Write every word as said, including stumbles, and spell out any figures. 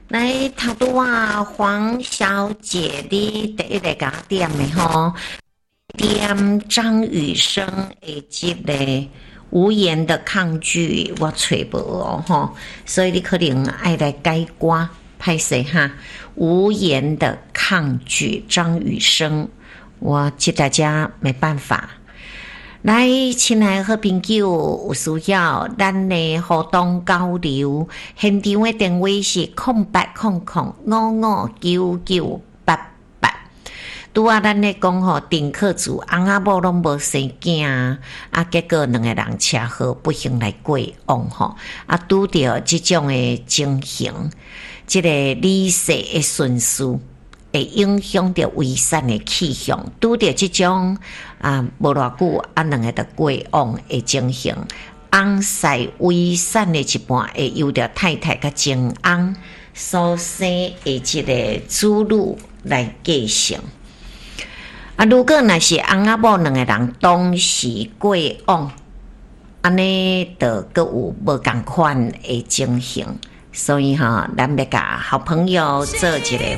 来，头拄啊，黄小姐，你第一个甲点的吼，点张雨生的这个无言的抗拒，我找无哦吼，所以你可能爱来改歌，歹势哈。无言的抗拒，张雨生，我替大家没办法。来，亲爱好朋友，有需要咱的互动交流，现场的电话是空八空空五五九九八八。拄啊，咱咧讲吼，丁克族翁仔某拢无生囝啊，结果两个人车祸不幸来过往吼，啊，拄着即种的情形，即、这个理事的顺序。会影响着遗产的去向，拄着即种啊无偌久啊，两个的过往的情形，翁婿遗产的一半会由着太太甲前翁所生的即个子女来继承。啊，如果若是翁仔某两个人同时过往，安尼就阁有无共款的情形。所以哈，咱要甲好朋友做一个